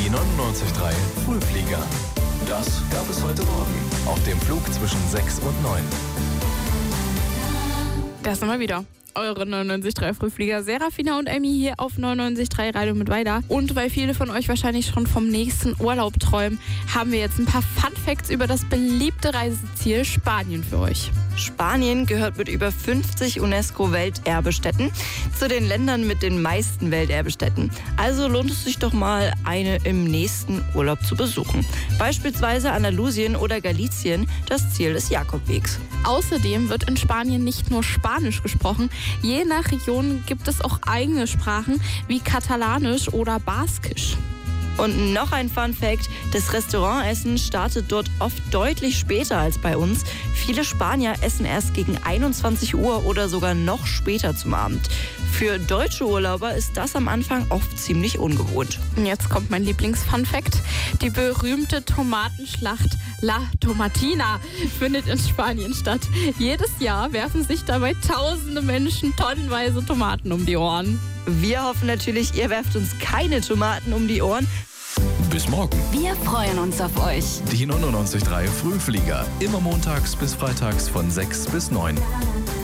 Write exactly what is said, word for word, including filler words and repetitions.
Die neunundneunzig Komma drei Frühflieger. Das gab es heute Morgen auf dem Flug zwischen sechs und neun. Da sind wir wieder. Eure neunundneunzig Komma drei Frühflieger Serafina und Emmy hier auf neunundneunzig Komma drei Radio mit Weida. Und weil viele von euch wahrscheinlich schon vom nächsten Urlaub träumen, haben wir jetzt ein paar Fun-Facts über das beliebte Reiseziel Spanien für euch. Spanien gehört mit über fünfzig UNESCO-Welterbestätten zu den Ländern mit den meisten Welterbestätten. Also lohnt es sich doch mal, eine im nächsten Urlaub zu besuchen. Beispielsweise Andalusien oder Galicien, das Ziel des Jakobwegs. Außerdem wird in Spanien nicht nur Spanisch gesprochen. Je nach Region gibt es auch eigene Sprachen wie Katalanisch oder Baskisch. Und noch ein Fun-Fact, das Restaurantessen startet dort oft deutlich später als bei uns. Viele Spanier essen erst gegen einundzwanzig Uhr oder sogar noch später zum Abend. Für deutsche Urlauber ist das am Anfang oft ziemlich ungewohnt. Und jetzt kommt mein Lieblings-Fun-Fact. Die berühmte Tomatenschlacht La Tomatina findet in Spanien statt. Jedes Jahr werfen sich dabei tausende Menschen tonnenweise Tomaten um die Ohren. Wir hoffen natürlich, ihr werft uns keine Tomaten um die Ohren. Bis morgen. Wir freuen uns auf euch. Die neunundneunzig Komma drei Frühflieger. Immer montags bis freitags von sechs bis neun.